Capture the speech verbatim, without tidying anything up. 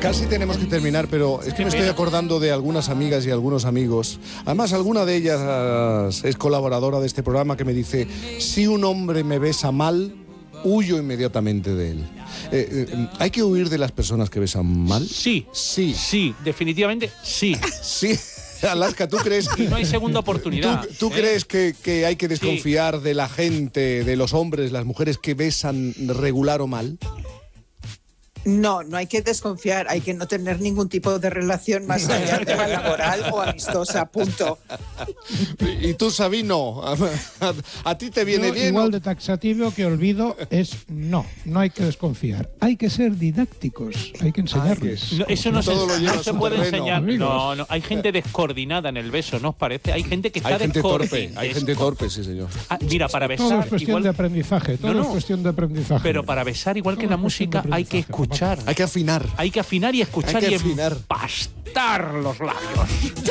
Casi tenemos que terminar, pero es que me estoy acordando de algunas amigas y algunos amigos. Además, alguna de ellas es colaboradora de este programa que me dice: si un hombre me besa mal, huyo inmediatamente de él. Eh, eh, ¿Hay que huir de las personas que besan mal? Sí. Sí. Sí, definitivamente sí. Sí. Alaska, ¿tú crees que no hay segunda oportunidad? ¿Tú, tú ¿eh? crees que, que hay que desconfiar sí. de la gente, de los hombres, las mujeres que besan regular o mal? No, no hay que desconfiar, hay que no tener ningún tipo de relación más allá de la laboral o amistosa, punto. Y tú, Sabino, a, a, a ti te viene Yo, bien. Igual ¿no? de taxativo que olvido es no, no hay que desconfiar. Hay que ser didácticos, hay que enseñarles. No, eso no se, Todo lo lleva no a se su puede terreno. enseñar. Amigos. No, no, hay gente descoordinada en el beso, ¿no os parece? Hay gente que está Hay gente torpe, descoordinada. hay gente torpe, sí, señor. Ah, mira, para besar Todo es cuestión igual, de aprendizaje, todo No, no. es cuestión de aprendizaje. pero para besar igual que en la Todo es cuestión de música hay que aprendizaje, escuchar. Hay que afinar. Hay que afinar y escuchar Hay que y afinar. empastar los labios.